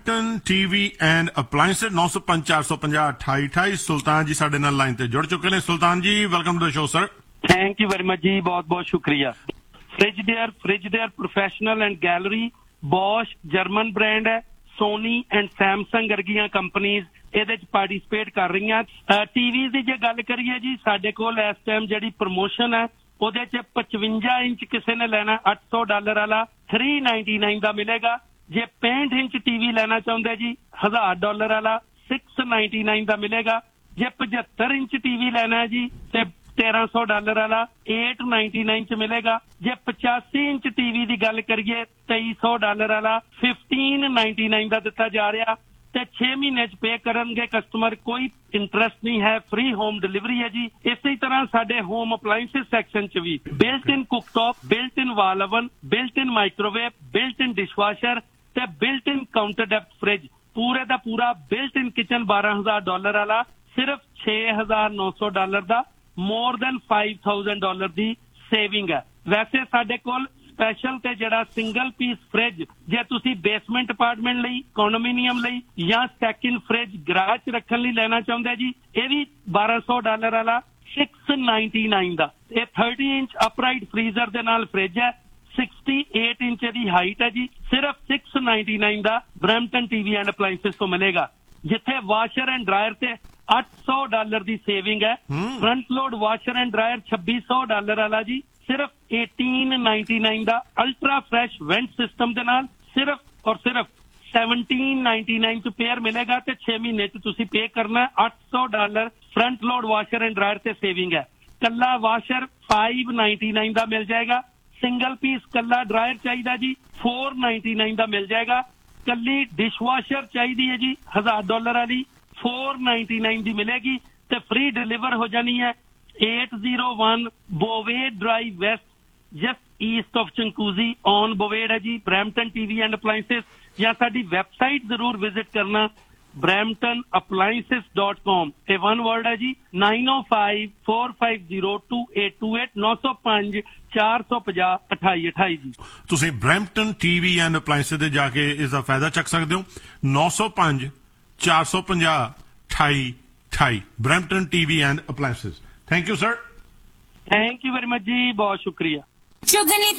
TV and appliances 905-450-2828 सुल्तान जी साडे नाल line ते जुड़ चुके हैं। सुल्तान जी welcome to the show sir. Thank you very much जी, बहुत बहुत शुक्रिया। फ्रिजडेयर professional and gallery Bosch German brand है, सोनी एंड सैमसंग वर्गियां कंपनीज ਇਹਦੇ ਚ ਪਾਰਟਿਸਿਪੇਟ ਕਰ ਰਹੀਆਂ। ਟੀਵੀ ਦੀ ਜੇ ਗੱਲ ਕਰੀਏ ਜੀ, ਸਾਡੇ ਕੋਲ ਇਸ ਟਾਈਮ ਜਿਹੜੀ ਪ੍ਰਮੋਸ਼ਨ ਹੈ ਉਹਦੇ ਚ 55 ਇੰਚ ਕਿਸੇ ਨੇ ਲੈਣਾ $800 ਵਾਲਾ $399 ਦਾ ਮਿਲੇਗਾ। ਜੇ 65 ਇੰਚ ਟੀਵੀ ਲੈਣਾ ਚਾਹੁੰਦੇ ਜੀ $1000 ਵਾਲਾ $699 ਦਾ ਮਿਲੇਗਾ। ਜੇ 75 ਇੰਚ ਟੀਵੀ ਲੈਣਾ ਹੈ ਜੀ ਤੇ $1300 ਵਾਲਾ $899 ਚ ਮਿਲੇਗਾ। ਜੇ 85 ਇੰਚ ਟੀਵੀ ਦੀ ਗੱਲ ਕਰੀਏ $2300 ਵਾਲਾ $1599 ਦਾ ਦਿੱਤਾ ਜਾ ਰਿਹਾ ਤੇ 6 ਮਹੀਨੇ ਚ ਪੇ ਕਰਨਗੇ ਕਸਟਮਰ, ਕੋਈ ਇੰਟਰਸਟ ਨਹੀਂ ਹੈ, ਫ੍ਰੀ ਹੋਮ ਡਿਲੀਵਰੀ ਹੈ ਜੀ। ਇਸੇ ਤਰ੍ਹਾਂ ਸਾਡੇ ਹੋਮ ਅਪਲਾਇੰਸਿਸ ਸੈਕਸ਼ਨ ਚ ਵੀ ਬਿਲਟ ਇਨ ਕੁਕਟੌਪ, ਬਿਲਟ ਇਨ ਵਾਲ ਓਵਨ, ਬਿਲਟ ਇਨ ਮਾਈਕ੍ਰੋਵੇਵ, ਬਿਲਟ ਇਨ ਡਿਸ਼ਵਾਸ਼ਰ ਤੇ ਬਿਲਟ ਇਨ ਕਾਊਂਟਰ ਡੈਪਥ ਫ੍ਰਿਜ, ਪੂਰੇ ਦਾ ਪੂਰਾ ਬਿਲਟ ਇਨ ਕਿਚਨ $12000 ਵਾਲਾ ਸਿਰਫ $6900 ਦਾ, ਮੋਰ ਦੈਨ $5000 ਦੀ ਸੇਵਿੰਗ ਹੈ। ਵੈਸੇ ਸਾਡੇ ਕੋਲ ਸਪੈਸ਼ਲ ਤੇ ਜਿਹੜਾ ਸਿੰਗਲ ਪੀਸ ਫ੍ਰਿਜ ਜੇ ਤੁਸੀਂ ਬੇਸਮੈਂਟ ਅਪਾਰਟਮੈਂਟ ਲਈ, ਕੰਡੋਮੀਨੀਅਮ ਲਈ ਜਾਂ ਸੈਕਿੰਡ ਫ੍ਰਿਜ ਗਰਾਜ ਚ ਰੱਖਣ ਲਈ ਲੈਣਾ ਚਾਹੁੰਦੇ ਜੀ, ਇਹ ਵੀ $1200 ਵਾਲਾ $699 ਦਾ। ਇਹ 30 ਇੰਚ ਅਪਰਾਈਟ ਫ੍ਰੀਜ਼ਰ ਦੇ ਨਾਲ ਫ੍ਰਿਜ ਹੈ, 68 ਇੰਚ ਦੀ ਹਾਈਟ ਹੈ ਜੀ, ਸਿਰਫ $699 ਦਾ ਬਰੈਂਪਟਨ ਟੀਵੀ ਐਂਡ ਅਪਲਾਇੰਸਿਸ ਤੋਂ ਮਿਲੇਗਾ। ਜਿੱਥੇ ਵਾਸ਼ਰ ਐਂਡ ਡਰਾਇਰ ਤੇ $800 ਦੀ ਸੇਵਿੰਗ ਹੈ, front load washer and dryer $2600 ਵਾਲਾ ਜੀ ਸਿਰਫ $1899 ਦਾ, ਅਲਟਰਾ ਫਰੈਸ਼ ਵੈਂਟ ਸਿਸਟਮ ਦੇ ਨਾਲ ਸਿਰਫ ਔਰ ਸਿਰਫ $1799 ਚ ਪੇਅਰ ਮਿਲੇਗਾ ਤੇ 6 ਮਹੀਨੇ ਚ ਤੁਸੀਂ ਪੇ ਕਰਨਾ $800 front load washer and dryer ਤੇ ਸੇਵਿੰਗ ਹੈ। ਕੱਲਾ ਵਾਸ਼ਰ $599 ਦਾ ਮਿਲ ਜਾਏਗਾ। ਸਿੰਗਲ ਪੀਸ ਕੱਲਾ ਡਰਾਇਰ ਚਾਹੀਦਾ ਜੀ $499 ਦਾ ਮਿਲ ਜਾਏਗਾ। ਕੱਲੀ ਡਿਸ਼ਵਾਸ਼ਰ ਚਾਹੀਦੀ ਹੈ ਜੀ $1000 ਵਾਲੀ $499 ਦੀ ਮਿਲੇਗੀ ਤੇ ਫ੍ਰੀ ਡਿਲੀਵਰ ਹੋ ਜਾਣੀ ਹੈ। 801 ਬੋਵੇਡ drive West, just East of ਚੰਕੂਜ਼ੀ on ਬੋਵੇਡ ਹੈ ਜੀ, ਬਰੈਂਪਟਨ ਟੀਵੀ ਐਂਡ ਅਪਲਾਇੰਸਿਸ। ਜਾਂ ਸਾਡੀ ਵੈਬਸਾਈਟ ਜ਼ਰੂਰ ਵਿਜ਼ਿਟ ਕਰਨਾ bramptonappliances.com, ਇਹ ਵਨ ਵਰਡ ਹੈ ਜੀ। 9054502828 905-450-2828 ਜੀ। ਤੁਸੀਂ ਬਰੈਂਪਟਨ ਟੀਵੀ ਐਂਡ ਅਪਲਾਇੰਸਿਸ ਦੇ ਜਾ ਕੇ ਇਸ ਦਾ ਫਾਇਦਾ ਚੱਕ ਸਕਦੇ ਹੋ। 905-450-2828 Brampton TV and appliances. Thank you sir. Thank you very much ਜੀ, ਬਹੁਤ ਸ਼ੁਕਰੀਆ। ਚੁਗਲੀ